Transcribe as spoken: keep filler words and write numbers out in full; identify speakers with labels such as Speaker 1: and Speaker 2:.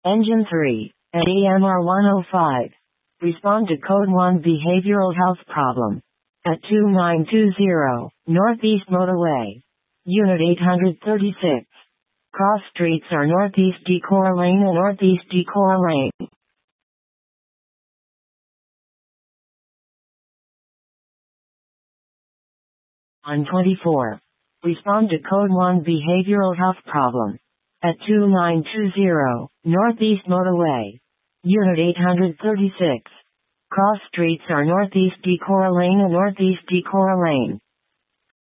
Speaker 1: Engine three, at E M R one oh five. Respond to Code one behavioral health problem. At two nine two zero, Northeast Motorway. Unit eight thirty-six. Cross streets are Northeast Decorah Lane and Northeast Decorah Lane. On twenty-four. Respond to Code one behavioral health problem. At two nine two zero, Northeast Motorway. Unit eight thirty-six. Cross streets are Northeast Decorah Lane and Northeast Decorah Lane.